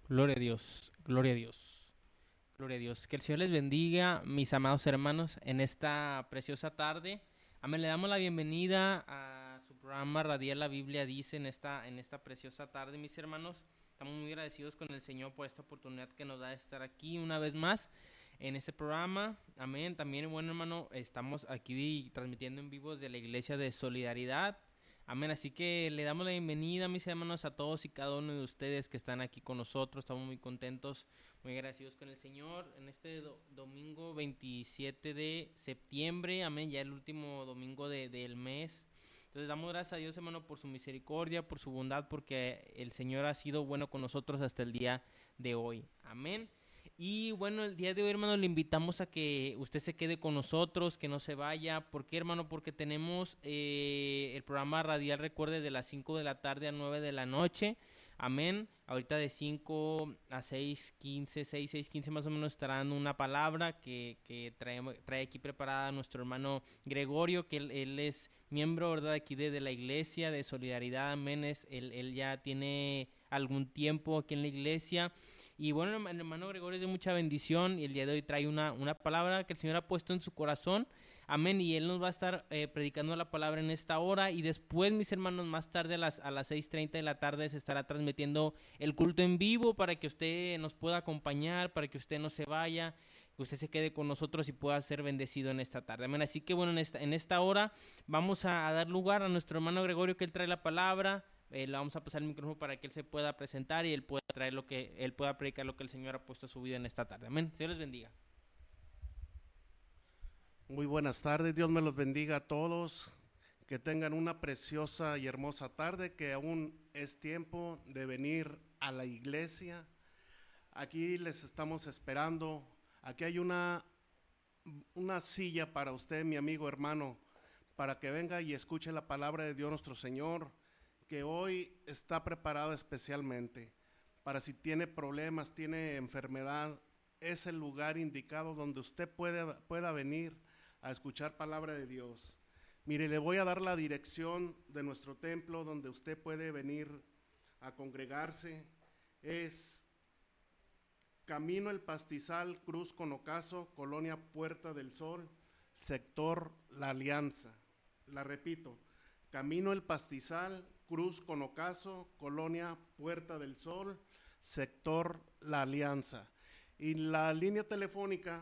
Gloria a Dios, gloria a Dios, gloria a Dios. Que el Señor les bendiga, mis amados hermanos, en esta preciosa tarde. Amén. Le damos la bienvenida a su programa Radial La Biblia Dice en esta preciosa tarde, mis hermanos. Estamos muy agradecidos con el Señor por esta oportunidad que nos da de estar aquí una vez más en este programa. Amén. También, bueno, hermano, estamos aquí transmitiendo en vivo de la Iglesia de Solidaridad. Amén, así que le damos la bienvenida, mis hermanos, a todos y cada uno de ustedes que están aquí con nosotros. Estamos muy contentos, muy agradecidos con el Señor en este domingo 27 de septiembre. Amén, ya el último domingo del mes. Entonces damos gracias a Dios, hermano, por su misericordia, por su bondad, porque el Señor ha sido bueno con nosotros hasta el día de hoy. Amén. Y bueno, el día de hoy, hermano, le invitamos a que usted se quede con nosotros, que no se vaya. ¿Por qué, hermano? Porque tenemos el programa radial, recuerde, de las 5 de la tarde a 9 de la noche. Amén. Ahorita de 5 a 6:15, 6:15 más o menos estará dando una palabra que trae aquí preparada nuestro hermano Gregorio, que él es miembro, ¿verdad?, aquí de la iglesia de Solidaridad. Amén. Él ya tiene algún tiempo aquí en la iglesia. Y bueno, el hermano Gregorio es de mucha bendición y el día de hoy trae una palabra que el Señor ha puesto en su corazón. Amén. Y Él nos va a estar predicando la palabra en esta hora. Y después, mis hermanos, más tarde a las 6:30 de la tarde se estará transmitiendo el culto en vivo para que usted nos pueda acompañar, para que usted no se vaya, que usted se quede con nosotros y pueda ser bendecido en esta tarde. Amén. Así que bueno, en esta hora vamos a dar lugar a nuestro hermano Gregorio, que él trae la palabra. Le vamos a pasar el micrófono para que él se pueda presentar y él pueda traer él pueda predicar lo que el Señor ha puesto a su vida en esta tarde. Amén. Dios les bendiga. Muy buenas tardes, Dios me los bendiga a todos, que tengan una preciosa y hermosa tarde, que aún es tiempo de venir a la iglesia. Aquí les estamos esperando, aquí hay una silla para usted, mi amigo hermano, para que venga y escuche la palabra de Dios nuestro Señor, que hoy está preparada especialmente para si tiene problemas, tiene enfermedad. Es el lugar indicado donde usted pueda venir a escuchar palabra de Dios. Mire, le voy a dar la dirección de nuestro templo donde usted puede venir a congregarse. Es Camino El Pastizal, Cruz con Ocaso, Colonia Puerta del Sol, sector La Alianza. La repito, Camino El Pastizal, Cruz con Ocaso, Colonia Puerta del Sol, sector La Alianza. Y la línea telefónica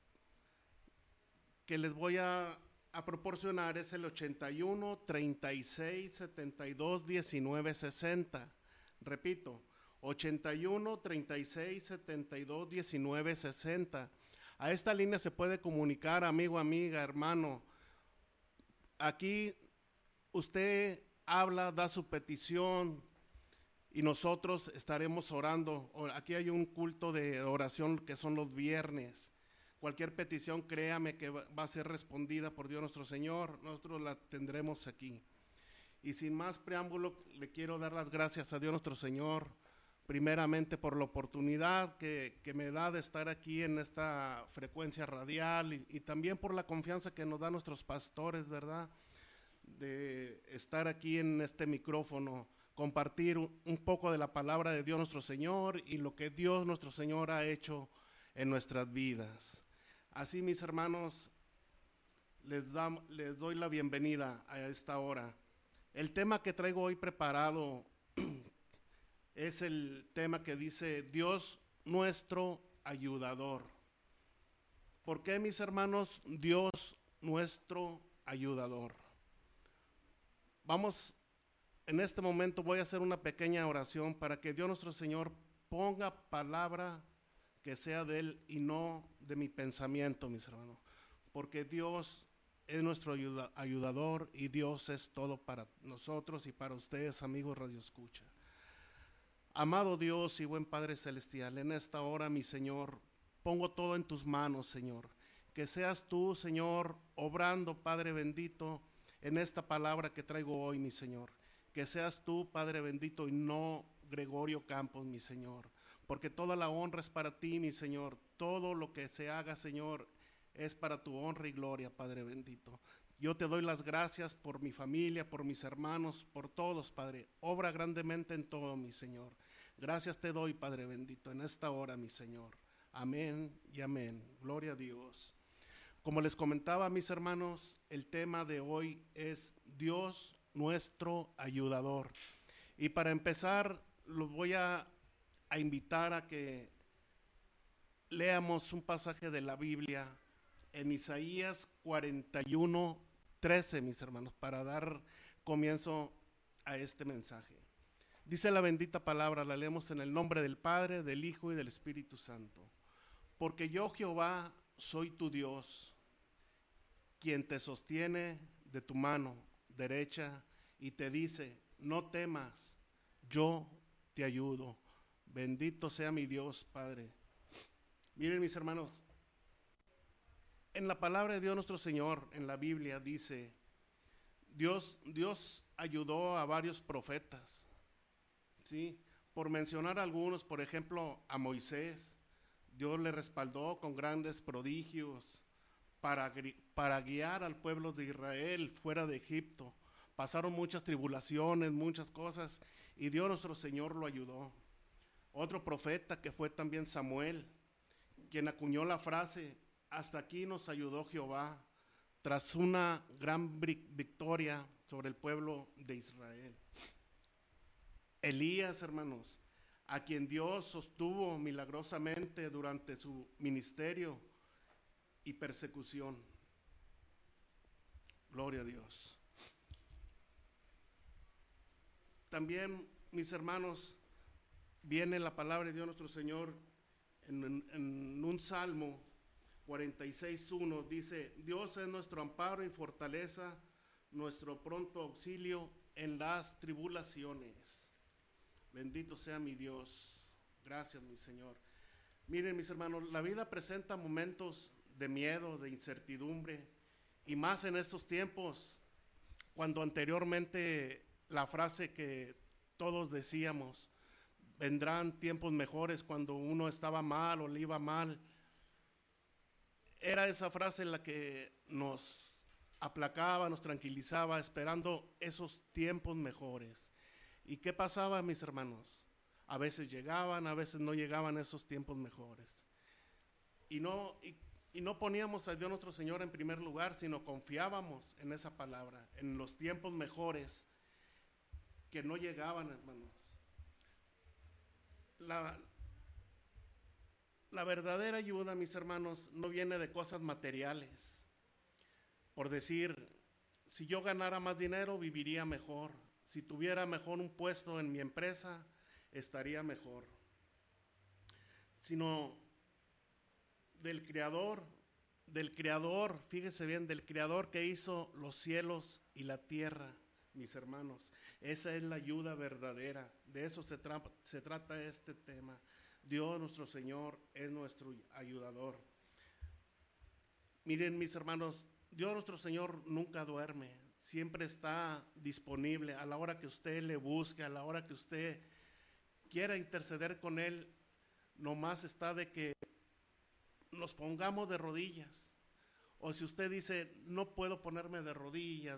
que les voy a proporcionar es el 81 36 72 19 60. Repito, 81 36 72 19 60. A esta línea se puede comunicar, amigo, amiga, hermano. Aquí usted habla, da su petición y nosotros estaremos orando. Aquí hay un culto de oración que son los viernes. Cualquier petición, créame que va a ser respondida por Dios nuestro Señor. Nosotros la tendremos aquí. Y sin más preámbulo, le quiero dar las gracias a Dios nuestro Señor, primeramente por la oportunidad que me da de estar aquí en esta frecuencia radial y también por la confianza que nos dan nuestros pastores, ¿verdad?, de estar aquí en este micrófono, compartir un poco de la palabra de Dios nuestro Señor y lo que Dios nuestro Señor ha hecho en nuestras vidas. Así, mis hermanos, les doy la bienvenida a esta hora. El tema que traigo hoy preparado es el tema que dice Dios nuestro ayudador. ¿Por qué, mis hermanos, Dios nuestro ayudador? Vamos, en este momento voy a hacer una pequeña oración para que Dios nuestro Señor ponga palabra que sea de Él y no de mi pensamiento, mis hermanos. Porque Dios es nuestro ayudador y Dios es todo para nosotros y para ustedes, amigos Radio Escucha. Amado Dios y buen Padre Celestial, en esta hora, mi Señor, pongo todo en tus manos, Señor. Que seas tú, Señor, obrando, Padre bendito, en esta palabra que traigo hoy, mi Señor. Que seas tú, Padre bendito, y no Gregorio Campos, mi Señor. Porque toda la honra es para ti, mi Señor. Todo lo que se haga, Señor, es para tu honra y gloria, Padre bendito. Yo te doy las gracias por mi familia, por mis hermanos, por todos, Padre. Obra grandemente en todo, mi Señor. Gracias te doy, Padre bendito, en esta hora, mi Señor. Amén y amén. Gloria a Dios. Como les comentaba, mis hermanos, el tema de hoy es Dios nuestro ayudador. Y para empezar, los voy a invitar a que leamos un pasaje de la Biblia en Isaías 41:13, mis hermanos, para dar comienzo a este mensaje. Dice la bendita palabra, la leemos en el nombre del Padre, del Hijo y del Espíritu Santo. Porque yo, Jehová, soy tu Dios, quien te sostiene de tu mano derecha y te dice, no temas, yo te ayudo. Bendito sea mi Dios, Padre. Miren, mis hermanos, en la palabra de Dios nuestro Señor, en la Biblia dice, Dios ayudó a varios profetas, ¿sí? Por mencionar algunos, por ejemplo, a Moisés, Dios le respaldó con grandes prodigios para guiar al pueblo de Israel fuera de Egipto. Pasaron muchas tribulaciones, muchas cosas, y Dios nuestro Señor lo ayudó. Otro profeta que fue también Samuel, quien acuñó la frase, hasta aquí nos ayudó Jehová, tras una gran victoria sobre el pueblo de Israel. Elías, hermanos, a quien Dios sostuvo milagrosamente durante su ministerio y persecución. Gloria a Dios. También, mis hermanos, viene la palabra de Dios nuestro Señor en un Salmo 46:1, dice, Dios es nuestro amparo y fortaleza, nuestro pronto auxilio en las tribulaciones. Bendito sea mi Dios. Gracias, mi Señor. Miren, mis hermanos, la vida presenta momentos de miedo, de incertidumbre, y más en estos tiempos, cuando anteriormente la frase que todos decíamos, vendrán tiempos mejores cuando uno estaba mal o le iba mal, era esa frase la que nos aplacaba, nos tranquilizaba, esperando esos tiempos mejores. ¿Y qué pasaba, mis hermanos? A veces llegaban, a veces no llegaban esos tiempos mejores. Y no poníamos a Dios nuestro Señor en primer lugar, sino confiábamos en esa palabra, en los tiempos mejores que no llegaban, hermanos. La verdadera ayuda, mis hermanos, no viene de cosas materiales. Por decir, si yo ganara más dinero, viviría mejor. Si tuviera mejor un puesto en mi empresa, estaría mejor. Sino del Creador, fíjese bien, del Creador que hizo los cielos y la tierra, mis hermanos. Esa es la ayuda verdadera. De eso se trata este tema. Dios nuestro Señor es nuestro ayudador. Miren, mis hermanos, Dios nuestro Señor nunca duerme, siempre está disponible a la hora que usted le busque, a la hora que usted quiera interceder con Él. Nomás está de que nos pongamos de rodillas. O si usted dice, no puedo ponerme de rodillas,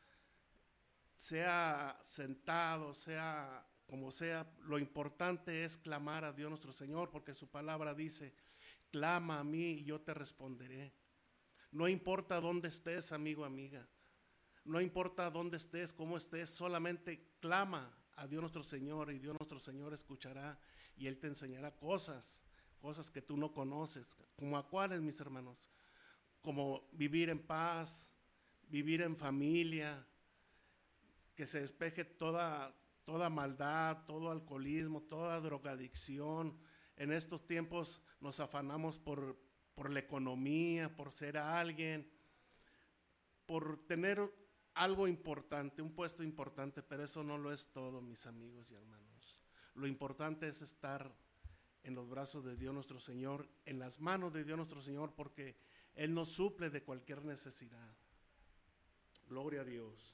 sea sentado, sea como sea, lo importante es clamar a Dios nuestro Señor, porque su palabra dice, clama a mí y yo te responderé. No importa dónde estés, amigo, amiga, no importa dónde estés, cómo estés, solamente clama a Dios nuestro Señor y Dios nuestro Señor escuchará y Él te enseñará cosas que tú no conoces. ¿Como a cuáles, mis hermanos? Como vivir en paz, vivir en familia, que se despeje toda maldad, todo alcoholismo, toda drogadicción. En estos tiempos nos afanamos por la economía, por ser alguien, por tener algo importante, un puesto importante, pero eso no lo es todo, mis amigos y hermanos. Lo importante es estar en los brazos de Dios nuestro Señor, en las manos de Dios nuestro Señor, porque Él nos suple de cualquier necesidad. Gloria a Dios.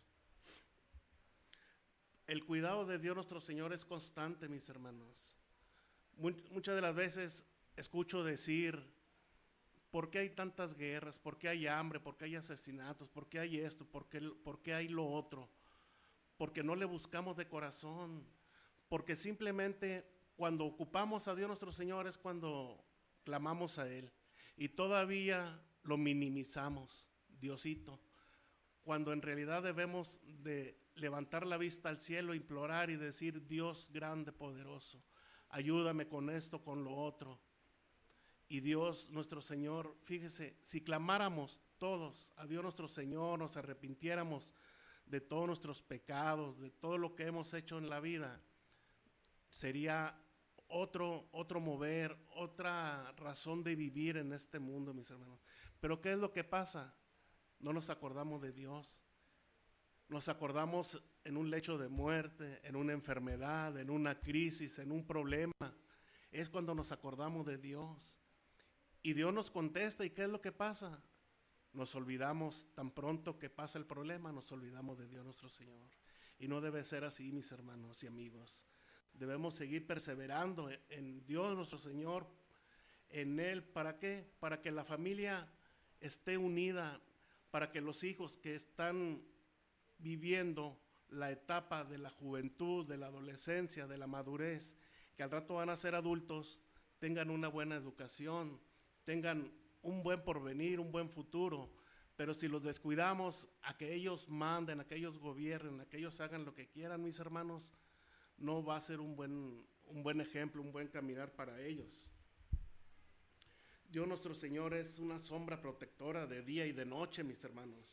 El cuidado de Dios nuestro Señor es constante, mis hermanos. Muchas de las veces escucho decir, ¿por qué hay tantas guerras? ¿Por qué hay hambre? ¿Por qué hay asesinatos? ¿Por qué hay esto? ¿Por qué hay lo otro? Porque no le buscamos de corazón, porque simplemente cuando ocupamos a Dios nuestro Señor es cuando clamamos a Él. Y todavía lo minimizamos, Diosito, cuando en realidad debemos de levantar la vista al cielo, implorar y decir: Dios grande, poderoso, ayúdame con esto, con lo otro. Y Dios nuestro Señor, fíjese, si clamáramos todos a Dios nuestro Señor, nos arrepintiéramos de todos nuestros pecados, de todo lo que hemos hecho en la vida, sería otro mover, otra razón de vivir en este mundo, mis hermanos. Pero ¿qué es lo que pasa? No nos acordamos de Dios. Nos acordamos en un lecho de muerte, en una enfermedad, en una crisis, en un problema. Es cuando nos acordamos de Dios. Y Dios nos contesta, ¿y qué es lo que pasa? Nos olvidamos tan pronto que pasa el problema, nos olvidamos de Dios nuestro Señor. Y no debe ser así, mis hermanos y amigos. Debemos seguir perseverando en Dios nuestro Señor, en Él. ¿Para qué? Para que la familia esté unida, para que los hijos que están viviendo la etapa de la juventud, de la adolescencia, de la madurez, que al rato van a ser adultos, tengan una buena educación, tengan un buen porvenir, un buen futuro. Pero si los descuidamos a que ellos manden, a que ellos gobiernen, a que ellos hagan lo que quieran, mis hermanos, no va a ser un buen ejemplo, un buen caminar para ellos. Dios nuestro Señor es una sombra protectora de día y de noche, mis hermanos.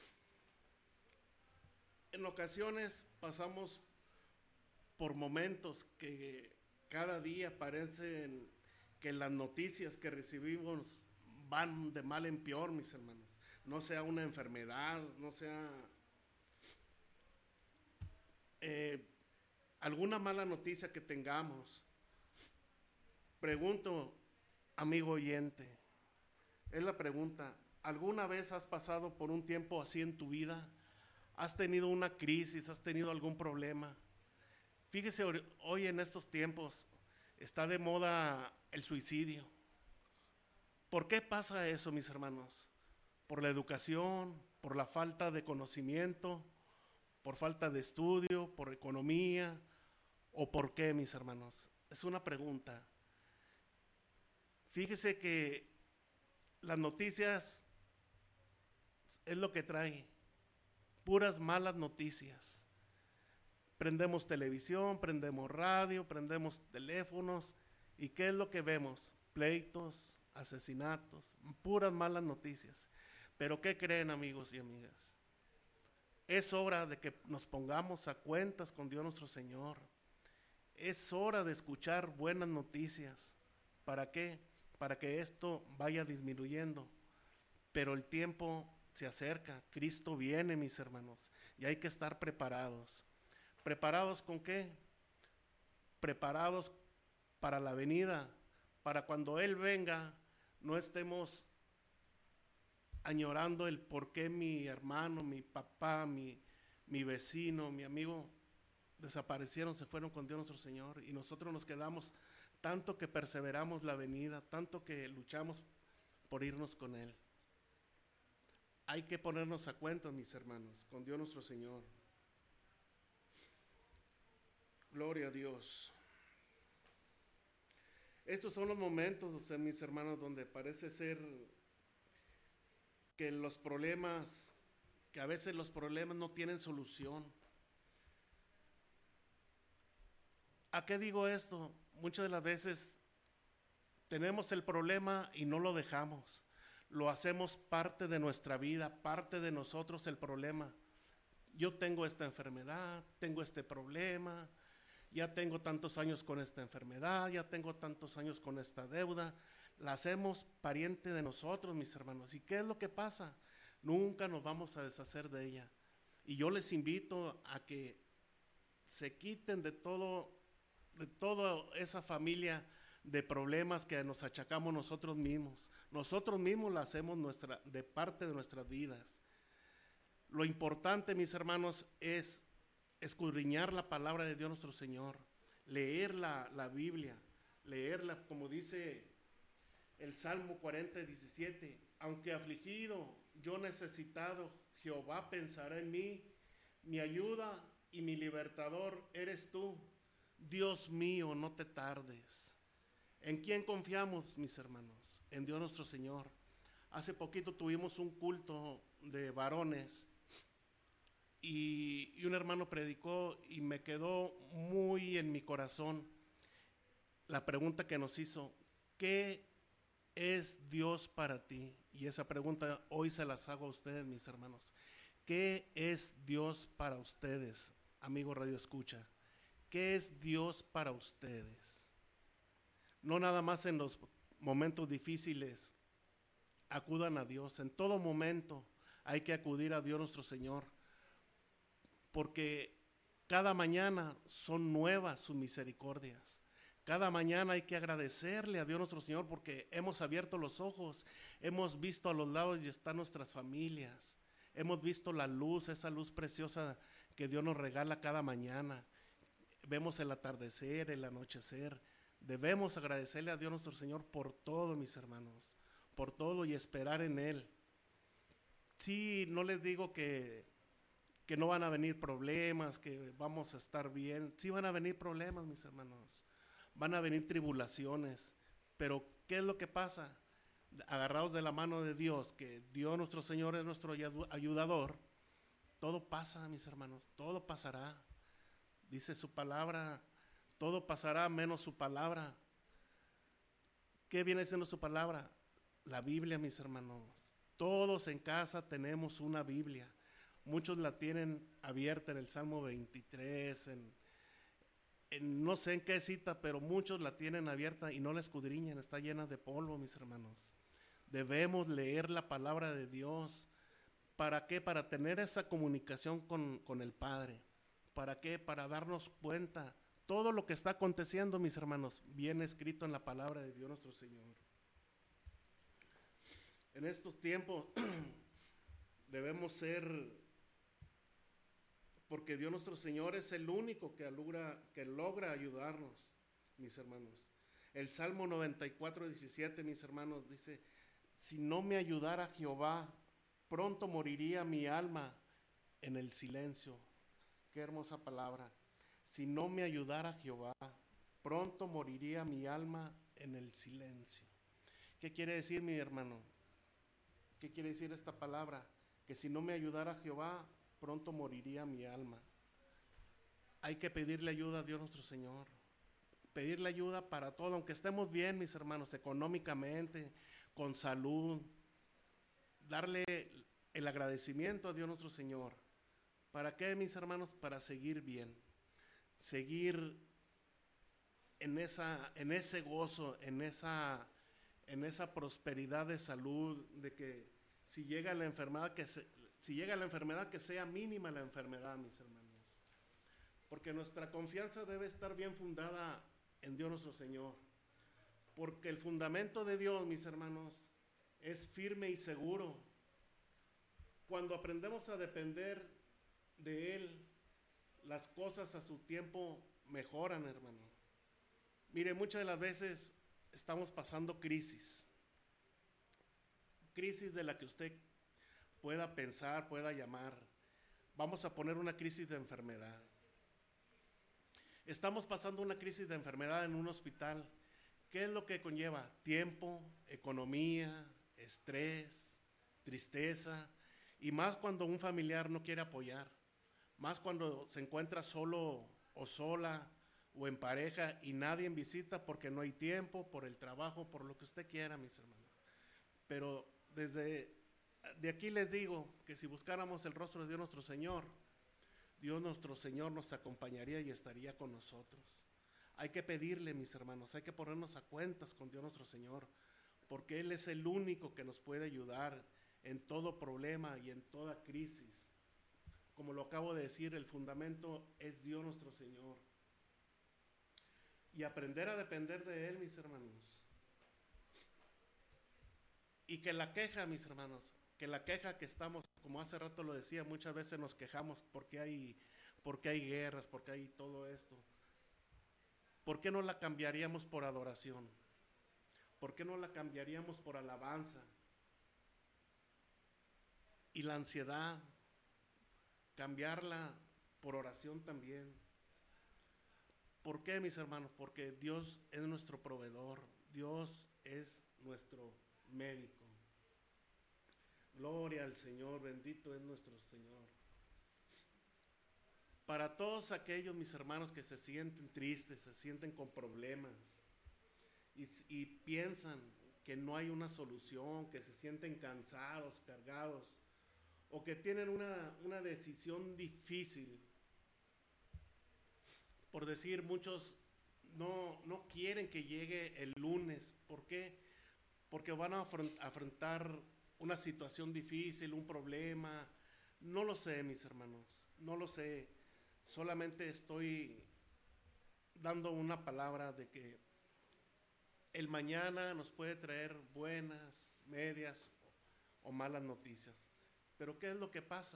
En ocasiones pasamos por momentos que cada día parecen que las noticias que recibimos van de mal en peor, mis hermanos. No sea una enfermedad, no sea alguna mala noticia que tengamos. Pregunto, amigo oyente, es la pregunta: ¿alguna vez has pasado por un tiempo así en tu vida? ¿Has tenido una crisis? ¿Has tenido algún problema? Fíjese, hoy en estos tiempos está de moda el suicidio. ¿Por qué pasa eso, mis hermanos? ¿Por la educación? ¿Por la falta de conocimiento? ¿Por falta de estudio? ¿Por economía? ¿O por qué, mis hermanos? Es una pregunta. Fíjese que las noticias es lo que trae, puras malas noticias. Prendemos televisión, prendemos radio, prendemos teléfonos, ¿y qué es lo que vemos? Pleitos, asesinatos, puras malas noticias. Pero ¿qué creen, amigos y amigas? Es hora de que nos pongamos a cuentas con Dios nuestro Señor. Es hora de escuchar buenas noticias. ¿Para qué? Para que esto vaya disminuyendo. Pero el tiempo se acerca, Cristo viene, mis hermanos, y hay que estar preparados. ¿Preparados con qué? Preparados para la venida, para cuando Él venga, no estemos añorando el por qué mi hermano, mi papá, mi vecino, mi amigo desaparecieron, se fueron con Dios nuestro Señor, y nosotros nos quedamos, tanto que perseveramos la venida, tanto que luchamos por irnos con Él. Hay que ponernos a cuenta, mis hermanos, con Dios nuestro Señor. Gloria a Dios. Estos son los momentos, mis hermanos, donde parece ser que los problemas, que a veces los problemas no tienen solución. ¿A qué digo esto? Muchas de las veces tenemos el problema y no lo dejamos. Lo hacemos parte de nuestra vida, parte de nosotros el problema. Yo tengo esta enfermedad, tengo este problema, ya tengo tantos años con esta enfermedad, ya tengo tantos años con esta deuda. La hacemos pariente de nosotros, mis hermanos. ¿Y qué es lo que pasa? Nunca nos vamos a deshacer de ella. Y yo les invito a que se quiten de toda esa familia de problemas que nos achacamos nosotros mismos. Nosotros mismos la hacemos de parte de nuestras vidas. Lo importante, mis hermanos, es escudriñar la palabra de Dios nuestro Señor, leer la Biblia, leerla como dice el Salmo 40:17, aunque afligido, yo necesitado, Jehová pensará en mí, mi ayuda y mi libertador eres tú. Dios mío, no te tardes. ¿En quién confiamos, mis hermanos? En Dios nuestro Señor. Hace poquito tuvimos un culto de varones y un hermano predicó y me quedó muy en mi corazón la pregunta que nos hizo: ¿qué es Dios para ti? Y esa pregunta hoy se las hago a ustedes, mis hermanos. ¿Qué es Dios para ustedes, amigo Radio Escucha? ¿Qué es Dios para ustedes? No nada más en los momentos difíciles, acudan a Dios. En todo momento hay que acudir a Dios nuestro Señor, porque cada mañana son nuevas sus misericordias. Cada mañana hay que agradecerle a Dios nuestro Señor porque hemos abierto los ojos, hemos visto a los lados y están nuestras familias. Hemos visto la luz, esa luz preciosa que Dios nos regala cada mañana. Vemos el atardecer, el anochecer. Debemos agradecerle a Dios nuestro Señor por todo, mis hermanos, por todo, y esperar en Él. Sí, no les digo que no van a venir problemas, que vamos a estar bien. Sí van a venir problemas, mis hermanos. Van a venir tribulaciones. Pero ¿qué es lo que pasa? Agarrados de la mano de Dios, que Dios nuestro Señor es nuestro ayudador, todo pasa, mis hermanos, todo pasará. Dice su palabra, todo pasará menos su palabra. ¿Qué viene siendo su palabra? La Biblia, mis hermanos. Todos en casa tenemos una Biblia. Muchos la tienen abierta en el Salmo 23, en no sé en qué cita, pero muchos la tienen abierta y no la escudriñan, está llena de polvo, mis hermanos. Debemos leer la palabra de Dios. ¿Para qué? Para tener esa comunicación con el Padre. ¿Para qué? Para darnos cuenta. Todo lo que está aconteciendo, mis hermanos, viene escrito en la palabra de Dios nuestro Señor. En estos tiempos debemos ser, porque Dios nuestro Señor es el único que logra ayudarnos, mis hermanos. El Salmo 94:17, mis hermanos, dice: si no me ayudara Jehová, pronto moriría mi alma en el silencio. Qué hermosa palabra. Si no me ayudara Jehová, pronto moriría mi alma en el silencio. ¿Qué quiere decir, mi hermano? ¿Qué quiere decir esta palabra? Que si no me ayudara Jehová, pronto moriría mi alma. Hay que pedirle ayuda a Dios nuestro Señor. Pedirle ayuda para todo, aunque estemos bien, mis hermanos, económicamente, con salud. Darle el agradecimiento a Dios nuestro Señor. ¿Para qué, mis hermanos? Para seguir bien. Seguir en ese gozo, en esa prosperidad de salud, de que si llega la enfermedad, que sea mínima la enfermedad, mis hermanos. Porque nuestra confianza debe estar bien fundada en Dios nuestro Señor. Porque el fundamento de Dios, mis hermanos, es firme y seguro. Cuando aprendemos a depender de Él, las cosas a su tiempo mejoran, hermano. Mire, muchas de las veces estamos pasando crisis de la que usted pueda pensar, pueda llamar. Vamos a poner una crisis de enfermedad. Estamos pasando una crisis de enfermedad en un hospital. ¿Qué es lo que conlleva? Tiempo, economía, estrés, tristeza, y más cuando un familiar no quiere apoyar, más cuando se encuentra solo o sola o en pareja y nadie en visita porque no hay tiempo, por el trabajo, por lo que usted quiera, mis hermanos. Pero de aquí les digo que si buscáramos el rostro de Dios nuestro Señor nos acompañaría y estaría con nosotros. Hay que pedirle, mis hermanos, hay que ponernos a cuentas con Dios nuestro Señor, porque Él es el único que nos puede ayudar en todo problema y en toda crisis. Como lo acabo de decir, el fundamento es Dios nuestro Señor. Y aprender a depender de Él, mis hermanos. Y que la queja, mis hermanos, que estamos, como hace rato lo decía, muchas veces nos quejamos porque hay guerras, porque hay todo esto. ¿Por qué no la cambiaríamos por adoración? ¿Por qué no la cambiaríamos por alabanza? Y la ansiedad, cambiarla por oración también. ¿Por qué, mis hermanos? Porque Dios es nuestro proveedor, Dios es nuestro médico. Gloria al Señor, bendito es nuestro Señor. Para todos aquellos, mis hermanos, que se sienten tristes, se sienten con problemas y piensan que no hay una solución, que se sienten cansados, cargados, o que tienen una decisión difícil. Por decir, muchos no quieren que llegue el lunes. ¿Por qué? Porque van a afrontar una situación difícil, un problema. No lo sé, mis hermanos, no lo sé. Solamente estoy dando una palabra de que el mañana nos puede traer buenas, medias o malas noticias. Pero ¿qué es lo que pasa?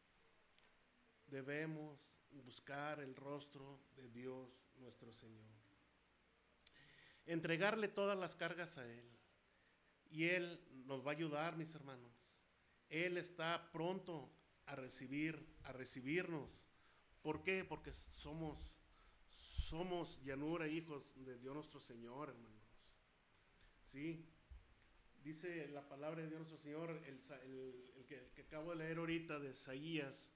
Debemos buscar el rostro de Dios nuestro Señor. Entregarle todas las cargas a Él. Y Él nos va a ayudar, mis hermanos. Él está pronto a recibirnos. ¿Por qué? Porque somos llanura, hijos de Dios nuestro Señor, hermanos. ¿Sí? Dice la palabra de Dios nuestro Señor, el que acabo de leer ahorita, de Isaías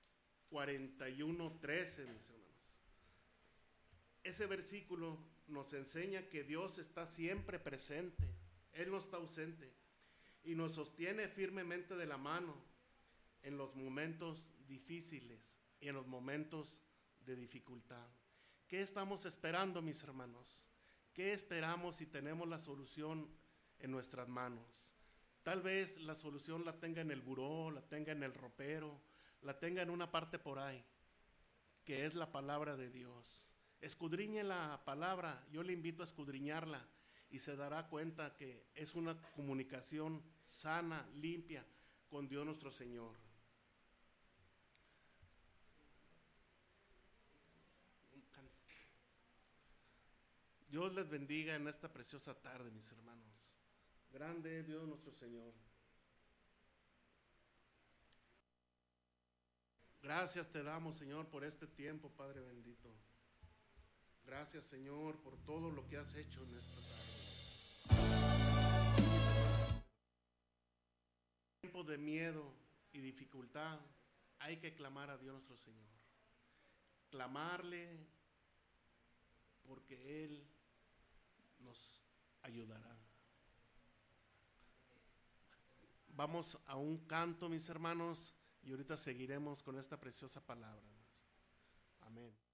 41:13, mis hermanos. Ese versículo nos enseña que Dios está siempre presente. Él no está ausente. Y nos sostiene firmemente de la mano en los momentos difíciles y en los momentos de dificultad. ¿Qué estamos esperando, mis hermanos? ¿Qué esperamos si tenemos la solución en nuestras manos? Tal vez la solución la tenga en el buró, la tenga en el ropero, la tenga en una parte por ahí, que es la palabra de Dios. Escudriñe la palabra, yo le invito a escudriñarla y se dará cuenta que es una comunicación sana, limpia con Dios nuestro Señor. Dios les bendiga en esta preciosa tarde, mis hermanos. Grande es Dios nuestro Señor. Gracias te damos, Señor, por este tiempo, Padre bendito. Gracias, Señor, por todo lo que has hecho en esta tarde. En tiempos de miedo y dificultad, hay que clamar a Dios nuestro Señor. Clamarle porque Él nos ayudará. Vamos a un canto, mis hermanos, y ahorita seguiremos con esta preciosa palabra. Amén.